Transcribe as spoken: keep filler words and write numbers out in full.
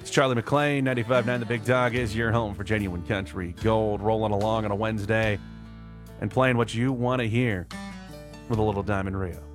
It's Charlie McClain, ninety-five point nine The Big Dog is your home for genuine country gold, rolling along on a Wednesday and playing what you want to hear with a little Diamond Rio.